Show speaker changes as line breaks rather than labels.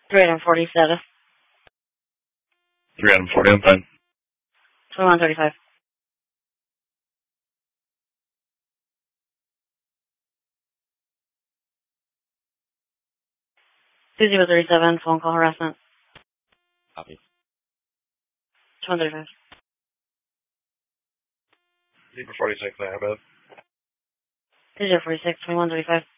3 item 40 status.
3 item 40, I'm fine.
2135. Two 037, phone call harassment.
Copy.
2135.
46, I have it.
2046, 2135.